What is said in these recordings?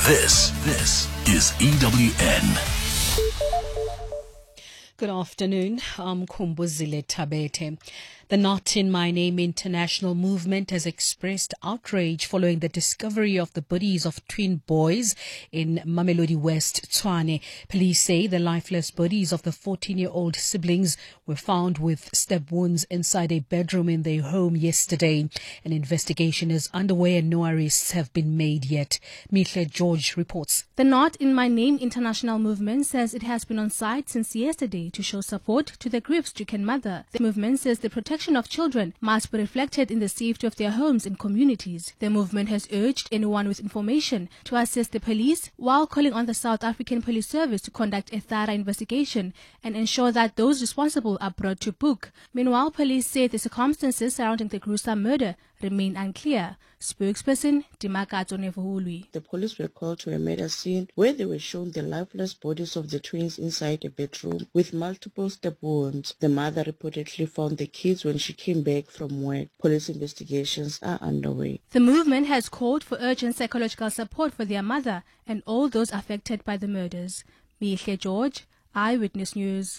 This is EWN. Good afternoon. I'm Kumbuzile Tabete. The Not in My Name International Movement has expressed outrage following the discovery of the bodies of twin boys in Mamelodi West, Tshwane. Police say the lifeless bodies of the 14-year-old siblings were found with stab wounds inside a bedroom in their home yesterday. An investigation is underway and no arrests have been made yet. Mihle George reports. The Not in My Name International Movement says it has been on site since yesterday to show support to the grief-stricken mother. The movement says the protection of children must be reflected in the safety of their homes and communities. The movement has urged anyone with information to assist the police while calling on the South African Police Service to conduct a thorough investigation and ensure that those responsible are brought to book. Meanwhile, police say the circumstances surrounding the gruesome murder remain unclear. Spokesperson Dimakato Nevuhului. The police were called to a murder scene where they were shown the lifeless bodies of the twins inside a bedroom with multiple stab wounds. The mother reportedly found the kids when she came back from work. Police investigations are underway. The movement has called for urgent psychological support for their mother and all those affected by the murders. Mihle George, Eyewitness News.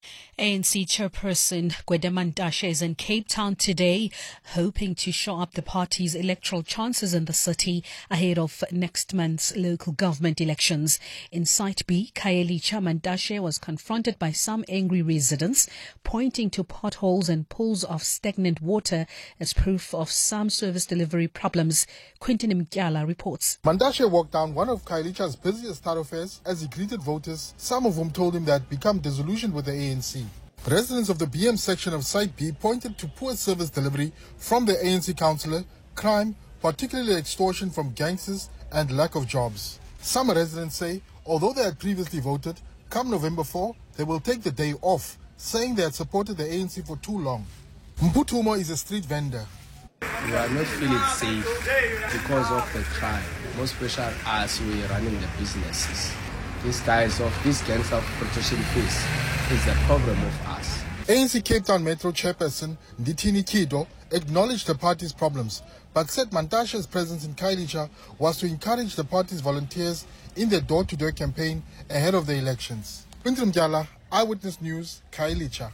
ANC chairperson Gwede Mantashe is in Cape Town today, hoping to shore up the party's electoral chances in the city ahead of next month's local government elections. In Site B, Khayelitsha, Mantashe was confronted by some angry residents, pointing to potholes and pools of stagnant water as proof of some service delivery problems. Quentin Mkyala reports. Mantashe walked down one of Khayelitsha's busiest thoroughfares as he greeted voters, some of whom told him that become disillusioned with the ANC. Residents of the BM section of Site B pointed to poor service delivery from the ANC councillor, crime, particularly extortion from gangsters, and lack of jobs. Some residents say, although they had previously voted, come November 4, they will take the day off, saying they had supported the ANC for too long. Mputumo is a street vendor. We are not feeling safe because of the crime, most especially as we are running the businesses. These guys of this gangs of protection force is the problem of us. ANC Cape Town Metro chairperson Ndithini Kido acknowledged the party's problems, but said Mantashe's presence in Khayelitsha was to encourage the party's volunteers in their door-to-door campaign ahead of the elections. Quentin Mkyala, Eyewitness News, Khayelitsha.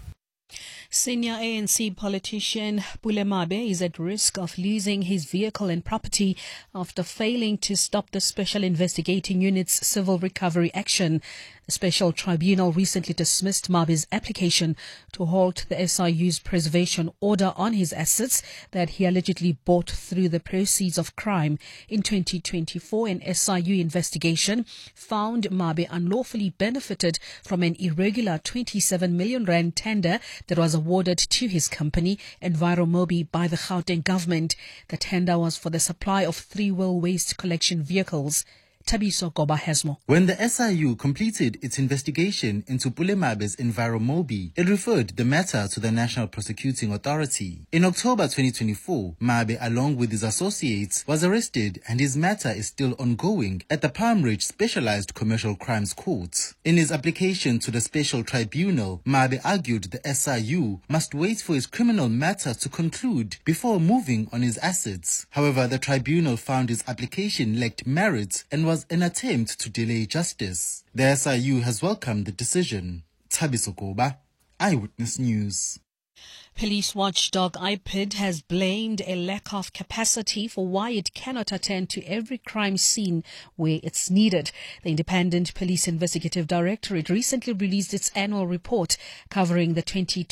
Senior ANC politician Pule Mabe is at risk of losing his vehicle and property after failing to stop the Special Investigating Unit's civil recovery action. The special tribunal recently dismissed Mabe's application to halt the SIU's preservation order on his assets that he allegedly bought through the proceeds of crime. In 2024, an SIU investigation found Mabe unlawfully benefited from an irregular 27 million rand tender that was awarded to his company, Enviromobi, by the Gauteng government. The tender was for the supply of 3-wheel waste collection vehicles. Tabiso Goba has more. When the SIU completed its investigation into Pule Mabe's Enviromobi, it referred the matter to the National Prosecuting Authority. In October 2024, Mabe, along with his associates, was arrested and his matter is still ongoing at the Palm Ridge Specialized Commercial Crimes Court. In his application to the Special Tribunal, Mabe argued the SIU must wait for his criminal matter to conclude before moving on his assets. However, the tribunal found his application lacked merit and was an attempt to delay justice. The SIU has welcomed the decision. Tabiso Goba, Eyewitness News. Police watchdog IPID has blamed a lack of capacity for why it cannot attend to every crime scene where it's needed. The Independent Police Investigative Directorate recently released its annual report covering the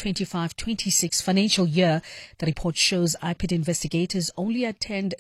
2025-26 financial year. The report shows IPID investigators only attend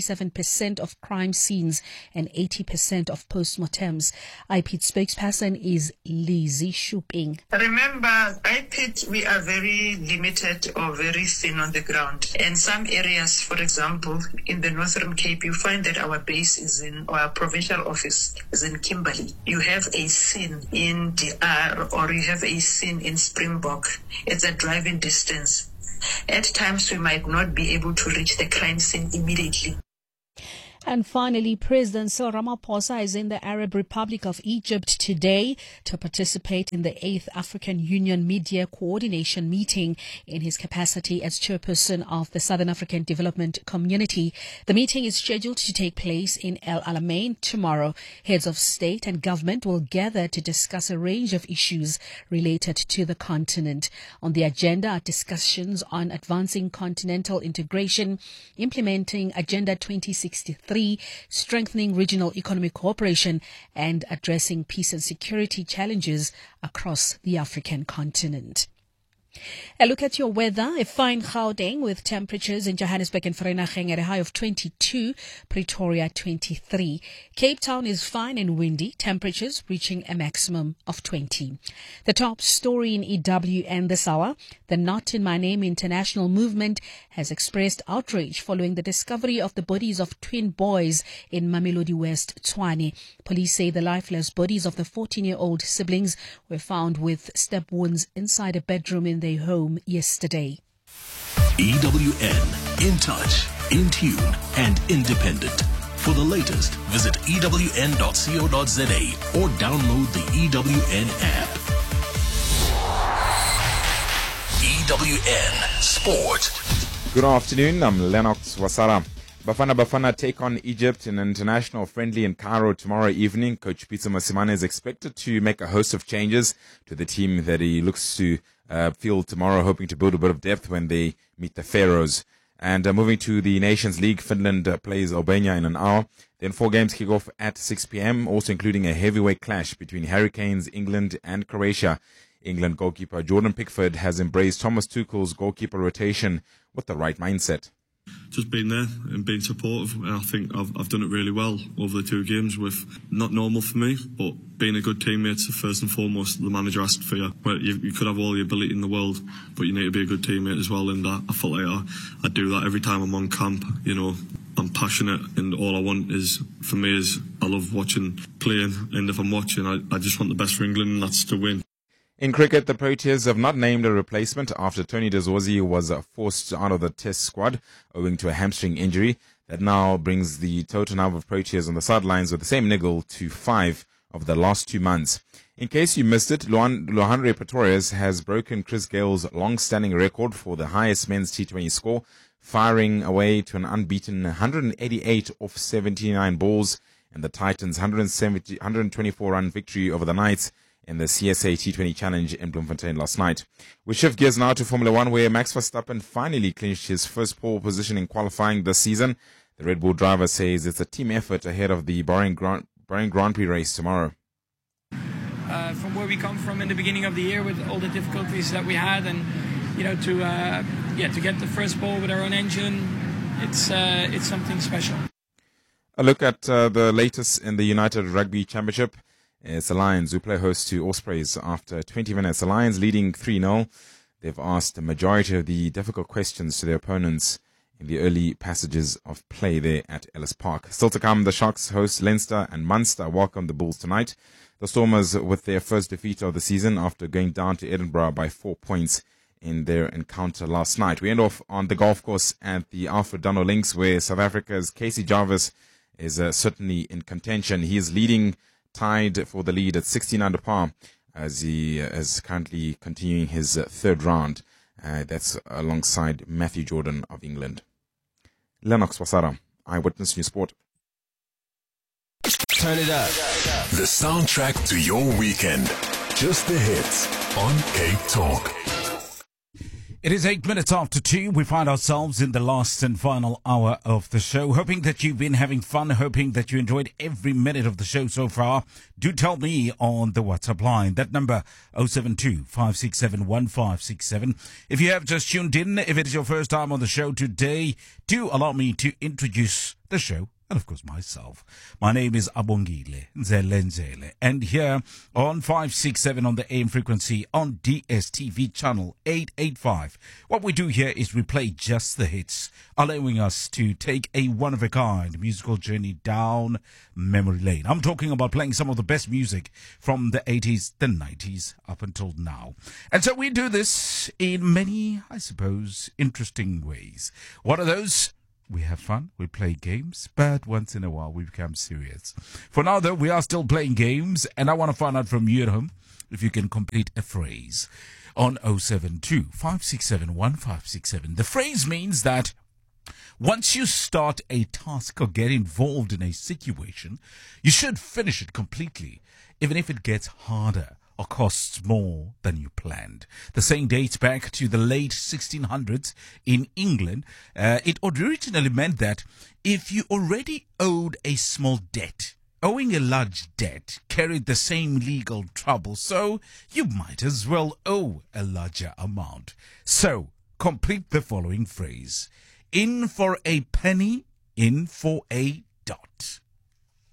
77% of crime scenes and 80% of postmortems. IPID spokesperson is Lizzie Shuping. Remember, IPID, we are very limited or very thin on the ground. And some areas, for example, in the Northern Cape, you find that our base is in, our provincial office is in Kimberley. You have a scene in DR or you have a scene in Springbok. It's a driving distance. At times, we might not be able to reach the crime scene immediately. And finally, President Cyril Ramaphosa is in the Arab Republic of Egypt today to participate in the 8th African Union Media Coordination Meeting in his capacity as chairperson of the Southern African Development Community. The meeting is scheduled to take place in El Alamein tomorrow. Heads of state and government will gather to discuss a range of issues related to the continent. On the agenda are discussions on advancing continental integration, implementing Agenda 2063, strengthening regional economic cooperation, and addressing peace and security challenges across the African continent. A look at your weather. A fine Gauteng with temperatures in Johannesburg and Vereeniging at a high of 22, Pretoria 23. Cape Town is fine and windy, temperatures reaching a maximum of 20. The top story in EWN this hour: the Not in My Name international movement has expressed outrage following the discovery of the bodies of twin boys in Mamelodi West, Tshwane. Police say the lifeless bodies of the 14-year-old siblings were found with stab wounds inside a bedroom in their home yesterday. EWN, in touch, in tune, and independent. For the latest, visit ewn.co.za or download the EWN app. EWN Sport. Good afternoon, I'm Lennox Wasara. Bafana take on Egypt in an international friendly in Cairo tomorrow evening. Coach Pitso Mosimane is expected to make a host of changes to the team that he looks to field tomorrow, hoping to build a bit of depth when they meet the Pharaohs. And moving to the Nations League, Finland plays Albania in an hour. Then 4 games kick off at 6 p.m., also including a heavyweight clash between Hurricanes, England and Croatia. England goalkeeper Jordan Pickford has embraced Thomas Tuchel's goalkeeper rotation with the right mindset. Just being there and being supportive, and I think I've done it really well over the 2 games. With not normal for me, but being a good teammate, first and foremost, the manager asked for you. Well, you could have all the ability in the world, but you need to be a good teammate as well. And I felt like I do that every time I'm on camp. You know, I'm passionate, and all I want is, for me, is I love watching, playing, and if I'm watching, I just want the best for England, and that's to win. In cricket, the Proteas have not named a replacement after Tony de Zorzi was forced out of the Test squad owing to a hamstring injury. That now brings the total number of Proteas on the sidelines with the same niggle to 5 of the last 2 months. In case you missed it, Lohandre Pretorius has broken Chris Gale's long-standing record for the highest men's T20 score, firing away to an unbeaten 188 off 79 balls in the Titans' 124-run victory over the Knights in the CSA T20 Challenge in Bloemfontein last night. We shift gears now to Formula 1, where Max Verstappen finally clinched his first pole position in qualifying this season. The Red Bull driver says it's a team effort ahead of the Bahrain Grand Prix race tomorrow. From where we come from in the beginning of the year, with all the difficulties that we had, and to get the first pole with our own engine, it's something special. A look at the latest in the United Rugby Championship. It's the Lions who play host to Ospreys after 20 minutes. The Lions leading 3-0. They've asked the majority of the difficult questions to their opponents in the early passages of play there at Ellis Park. Still to come, the Sharks host Leinster and Munster welcome the Bulls tonight. The Stormers with their first defeat of the season after going down to Edinburgh by 4 points in their encounter last night. We end off on the golf course at the Alfred Dunno Links, where South Africa's Casey Jarvis is certainly in contention. He is tied for the lead at 16 under par as he is currently continuing his 3rd round. That's alongside Matthew Jordan of England. Lennox Wasara, Eyewitness News Sport. Turn it up. The soundtrack to your weekend. Just the hits on Cape Talk. It is 8 minutes after 2. We find ourselves in the last and final hour of the show. Hoping that you've been having fun. Hoping that you enjoyed every minute of the show so far. Do tell me on the WhatsApp line. That number 072-567-1567. If you have just tuned in, if it is your first time on the show today, do allow me to introduce the show. And of course myself. My name is Abongile Nzele, and here on 567 on the AM frequency on DSTV channel 885, what we do here is we play just the hits, allowing us to take a one-of-a-kind musical journey down memory lane. I'm talking about playing some of the best music from the 80s, the 90s, up until now. And so we do this in many, I suppose, interesting ways. One of those, We have fun, we play games, but once in a while we become serious. For now, though, we are still playing games, and I want to find out from you at home if you can complete a phrase on 072-567-1567. The phrase means that once you start a task or get involved in a situation, you should finish it completely, even if it gets harder or costs more than you planned. The saying dates back to the late 1600s in England. It originally meant that if you already owed a small debt, owing a large debt carried the same legal trouble, so you might as well owe a larger amount. So, complete the following phrase. In for a penny, in for a dot.